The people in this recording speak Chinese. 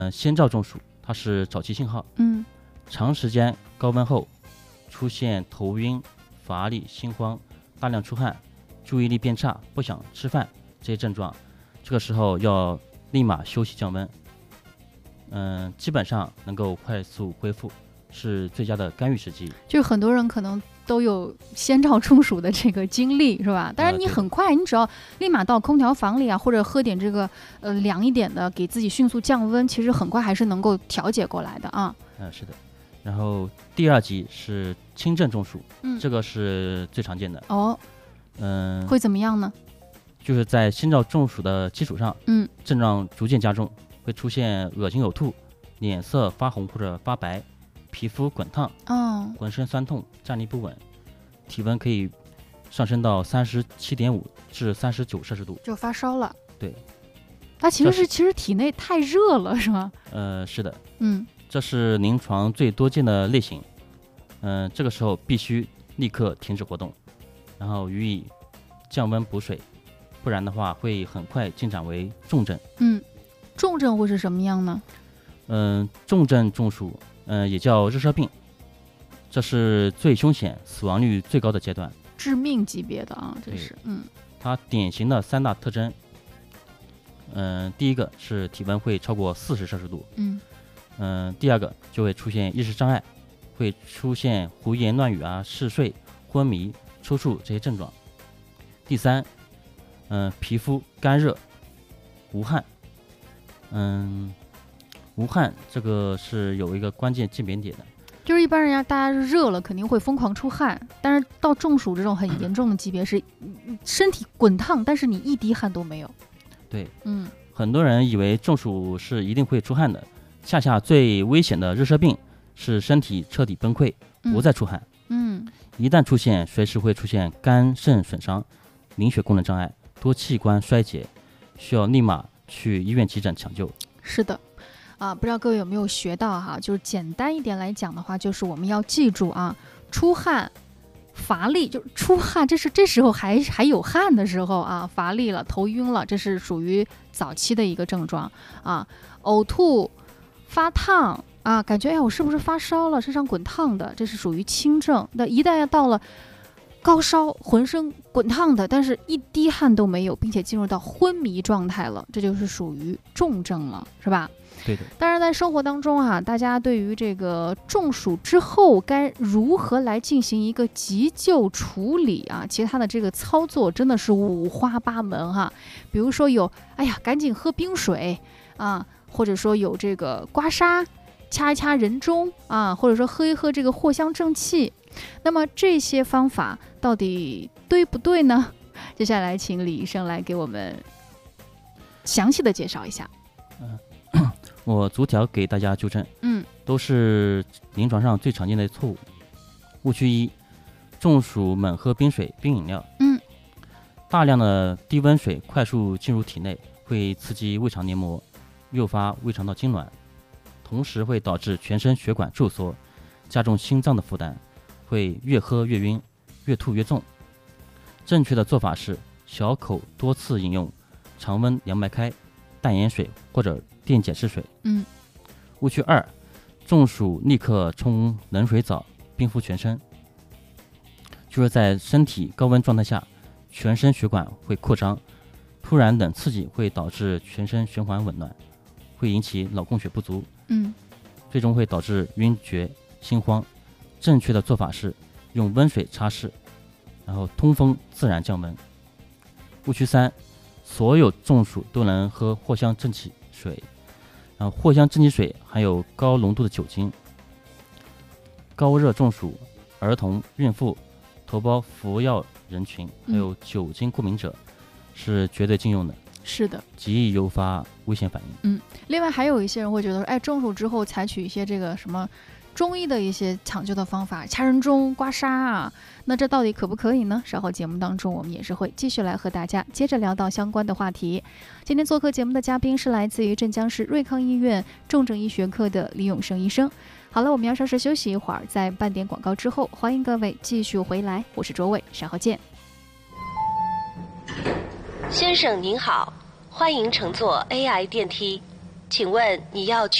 先兆中暑它是早期信号，长时间高温后出现头晕、乏力、心慌、大量出汗、注意力变差、不想吃饭这些症状，这个时候要立马休息降温。基本上能够快速恢复，是最佳的干预时机。 就是很多人可能都有先兆中暑的这个经历，是吧？当然你很快，你只要立马到空调房里啊，或者喝点这个凉一点的，给自己迅速降温，其实很快还是能够调节过来的啊。 是的。然后第2级是轻症中暑，这个是最常见的。 会怎么样呢？ 就是在先兆中暑的基础上，症状逐渐加重，会出现恶心呕吐、脸色发红或者发白、皮肤滚烫、浑身酸痛、站立不稳，体温可以上升到37.5至39摄氏度， 就发烧了。 对， 它其实体内太热了，是吗？ 是的，这是临床最多见的类型。这个时候必须立刻停止活动，然后予以降温补水，不然的话会很快进展为重症。 重症会是什么样呢？ 重症中暑，也叫热射病，这是最凶险、死亡率最高的阶段， 致命级别的啊，这是。 它典型的3大特征，第一个是体温会超过40摄氏度，第2个就会出现意识障碍，会出现胡言乱语啊、嗜睡、昏迷、抽搐这些症状。第3，皮肤干热、无汗。无汗这个是有一个关键鉴别点的， 就是一般人家大家热了肯定会疯狂出汗，但是到中暑这种很严重的级别是身体滚烫，但是你一滴汗都没有。 对，很多人以为中暑是一定会出汗的，恰恰最危险的热射病是身体彻底崩溃，不再出汗。一旦出现，随时会出现肝肾损伤、凝血功能障碍、多器官衰竭，需要立马去医院急诊抢救。是的。 不知道各位有没有学到哈？就是简单一点来讲的话，就是我们要记住啊，出汗、乏力，就是出汗，这时候还有汗的时候啊，乏力了、头晕了，这是属于早期的一个症状啊。呕吐、发烫啊，感觉我是不是发烧了，身上滚烫的，这是属于轻症。那一旦到了高烧、浑身滚烫的，但是一滴汗都没有，并且进入到昏迷状态了，这就是属于重症了，是吧？ 对的。 当然在生活当中大家对于这个中暑之后该如何来进行一个急救处理其他的这个操作真的是五花八门比如说有赶紧喝冰水或者说有这个刮痧、掐一掐人中或者说喝一喝这个藿香正气。那么这些方法到底对不对呢？接下来请李医生来给我们详细的介绍一下。 我逐条给大家纠正，都是临床上最常见的错误。误区1，中暑猛喝冰水、冰饮料。大量的低温水快速进入体内，会刺激胃肠黏膜，诱发胃肠道痉挛，同时会导致全身血管收缩，加重心脏的负担，会越喝越晕，越吐越重。正确的做法是小口多次饮用常温凉白开、淡盐水或者电解质水。误区2，中暑立刻冲冷水澡，冰敷全身。就是在身体高温状态下，全身血管会扩张，突然冷刺激会导致全身循环紊乱，会引起脑供血不足，最终会导致晕厥、心慌。正确的做法是用温水擦拭，然后通风自然降温。误区3，所有中暑都能喝藿香正气水，然后藿香正气水含有高浓度的酒精，高热中暑、儿童、孕妇、头孢服药人群还有酒精过敏者是绝对禁用的。 是的， 极易诱发危险反应。 另外还有一些人会觉得说，中暑之后采取一些这个什么中医的一些抢救的方法，掐人中、刮痧那这到底可不可以呢？稍后节目当中我们也是会继续来和大家接着聊到相关的话题。今天做客节目的嘉宾是来自于镇江市瑞康医院重症医学科的李永生医生。好了，我们要稍事休息一会儿，在半点广告之后，欢迎各位继续回来，我是卓伟，稍后见。 先生您好，欢迎乘坐 AI 电梯， 请问你要